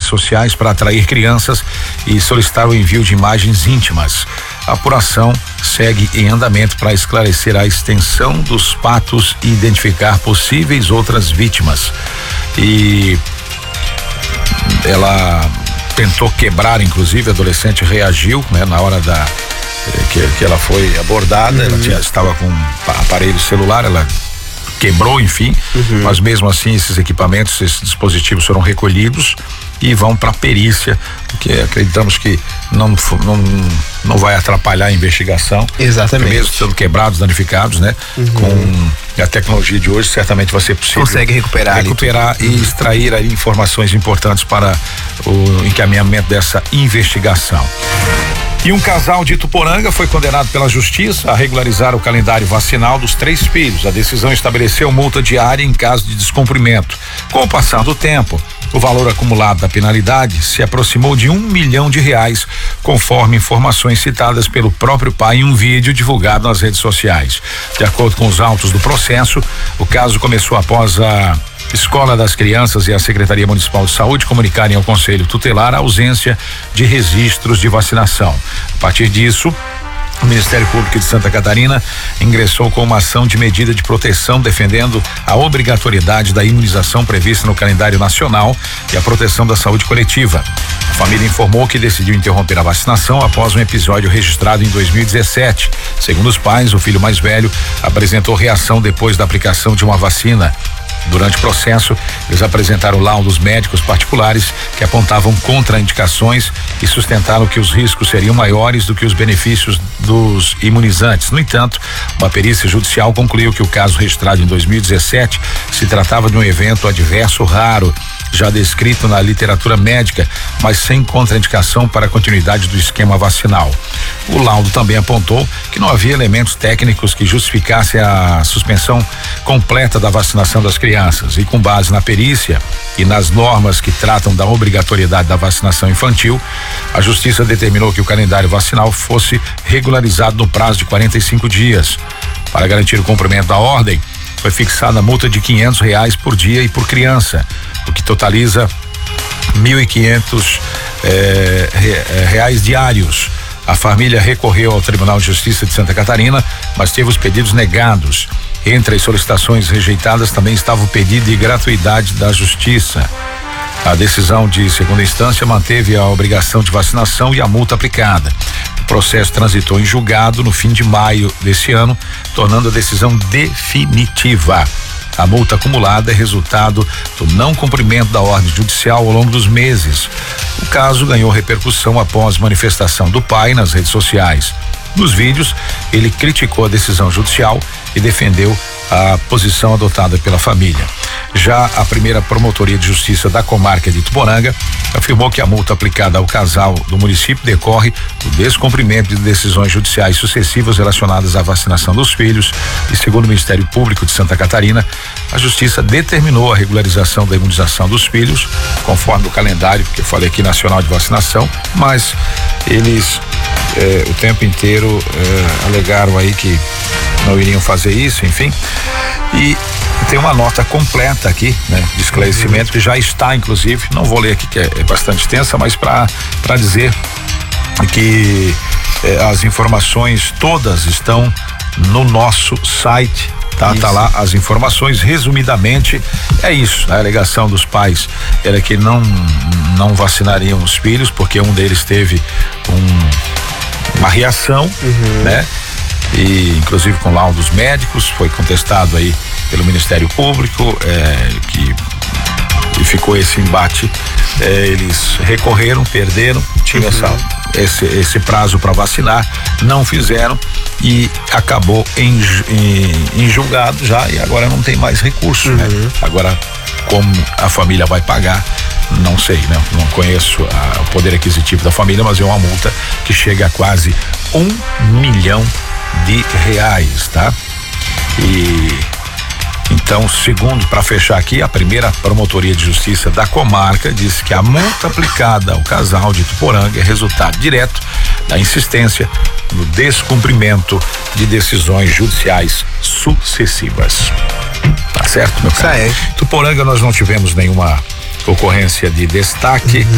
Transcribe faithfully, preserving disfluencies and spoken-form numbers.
sociais para atrair crianças e solicitar o envio de imagens íntimas. A apuração segue em andamento para esclarecer a extensão dos fatos e identificar possíveis outras vítimas. E ela tentou quebrar, inclusive, a adolescente reagiu, né, na hora da que, que ela foi abordada. Uhum. Ela tinha, estava com um aparelho celular, ela quebrou, enfim, uhum. Mas mesmo assim esses equipamentos, esses dispositivos foram recolhidos e vão para perícia, porque acreditamos que não, não, não vai atrapalhar a investigação. Exatamente. Mesmo sendo quebrados, danificados, né? Uhum. Com a tecnologia de hoje, certamente vai ser possível. Consegue recuperar. Recuperar ali. E uhum. extrair aí informações importantes para o encaminhamento dessa investigação. E um casal de Ituporanga foi condenado pela justiça a regularizar o calendário vacinal dos três filhos. A decisão estabeleceu multa diária em caso de descumprimento. Com o passar do tempo, o valor acumulado da penalidade se aproximou de um milhão de reais, conforme informações citadas pelo próprio pai em um vídeo divulgado nas redes sociais. De acordo com os autos do processo, o caso começou após a Escola das Crianças e a Secretaria Municipal de Saúde comunicarem ao Conselho Tutelar a ausência de registros de vacinação. A partir disso, o Ministério Público de Santa Catarina ingressou com uma ação de medida de proteção defendendo a obrigatoriedade da imunização prevista no calendário nacional e a proteção da saúde coletiva. A família informou que decidiu interromper a vacinação após um episódio registrado em dois mil e dezessete. Segundo os pais, o filho mais velho apresentou reação depois da aplicação de uma vacina. Durante o processo, eles apresentaram laudos médicos particulares que apontavam contraindicações e sustentaram que os riscos seriam maiores do que os benefícios dos imunizantes. No entanto, uma perícia judicial concluiu que o caso registrado em dois mil e dezessete se tratava de um evento adverso raro, já descrito na literatura médica, mas sem contraindicação para a continuidade do esquema vacinal. O laudo também apontou que não havia elementos técnicos que justificassem a suspensão completa da vacinação das crianças, e com base na perícia e nas normas que tratam da obrigatoriedade da vacinação infantil, a justiça determinou que o calendário vacinal fosse regularizado no prazo de quarenta e cinco dias. Para garantir o cumprimento da ordem, foi fixada a multa de quinhentos reais por dia e por criança, o que totaliza mil e quinhentos eh, re, reais diários. A família recorreu ao Tribunal de Justiça de Santa Catarina, mas teve os pedidos negados. Entre as solicitações rejeitadas também estava o pedido de gratuidade da Justiça. A decisão de segunda instância manteve a obrigação de vacinação e a multa aplicada. O processo transitou em julgado no fim de maio desse ano, tornando a decisão definitiva. A multa acumulada é resultado do não cumprimento da ordem judicial ao longo dos meses. O caso ganhou repercussão após manifestação do pai nas redes sociais. Nos vídeos, ele criticou a decisão judicial e defendeu a posição adotada pela família. Já a primeira promotoria de justiça da comarca de Ituporanga afirmou que a multa aplicada ao casal do município decorre do descumprimento de decisões judiciais sucessivas relacionadas à vacinação dos filhos e, segundo o Ministério Público de Santa Catarina, a justiça determinou a regularização da imunização dos filhos conforme o calendário que eu falei aqui nacional de vacinação, mas eles eh, o tempo inteiro eh, alegaram aí que não iriam fazer isso, enfim. E tem uma nota completa aqui, né, de esclarecimento, que já está, inclusive, não vou ler aqui que é, é bastante extensa, mas para para dizer que eh, as informações todas estão no nosso site. Tá, tá lá as informações, resumidamente é isso. A alegação dos pais era que não não vacinariam os filhos porque um deles teve um, uma reação, uhum. né? E inclusive com laudos médicos, foi contestado aí pelo Ministério Público, é, que e ficou esse embate. É, eles recorreram, perderam, tinha uhum. essa, esse, esse prazo para vacinar, não fizeram e acabou em, em, em julgado já, e agora não tem mais recurso, uhum. né? Agora, como a família vai pagar, não sei, né? Não conheço a, o poder aquisitivo da família, mas é uma multa que chega a quase um milhão de reais, tá? E então, segundo, para fechar aqui, a primeira promotoria de justiça da comarca disse que a multa aplicada ao casal de Ituporanga é resultado direto da insistência no descumprimento de decisões judiciais sucessivas. Tá certo, meu caro? Isso aí. Ituporanga nós não tivemos nenhuma ocorrência de destaque. Uhum.